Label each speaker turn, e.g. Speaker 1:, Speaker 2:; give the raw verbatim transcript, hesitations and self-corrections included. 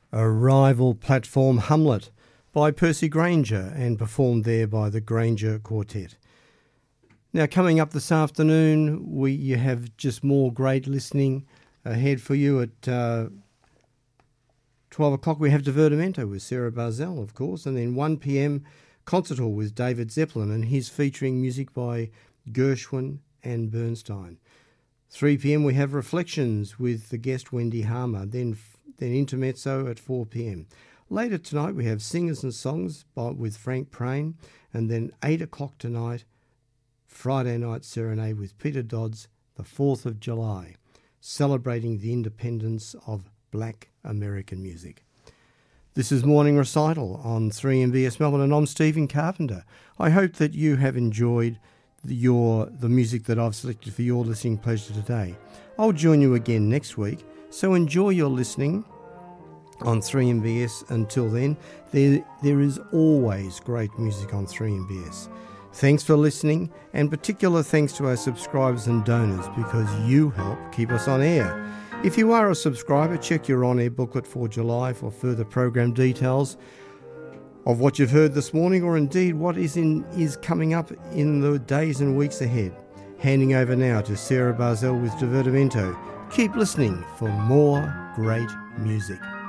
Speaker 1: a rival platform Hamlet by Percy Granger and performed there by the Granger Quartet. Now, coming up this afternoon, we you have just more great listening ahead for you at uh, twelve o'clock. We have Divertimento with Sarah Barzell, of course, and then one p.m. Concert Hall with David Zeppelin, and he's featuring music by Gershwin and Bernstein. three p.m. we have Reflections with the guest Wendy Harmer, then then Intermezzo at four p.m. Later tonight we have Singers and Songs by, with Frank Prain, and then eight o'clock tonight, Friday Night Serenade with Peter Dodds, the fourth of July, celebrating the independence of black American music. This is Morning Recital on three M B S Melbourne, and I'm Stephen Carpenter. I hope that you have enjoyed the, your the music that I've selected for your listening pleasure today. I'll join you again next week, so enjoy your listening on three M B S. Until then, there there is always great music on three M B S. Thanks for listening, and particular thanks to our subscribers and donors, because you help keep us on air. If you are a subscriber, check your on-air booklet for July for further program details of what you've heard this morning, or indeed what is in is coming up in the days and weeks ahead. Handing over now to Sarah Barzell with Divertimento. Keep listening for more great music.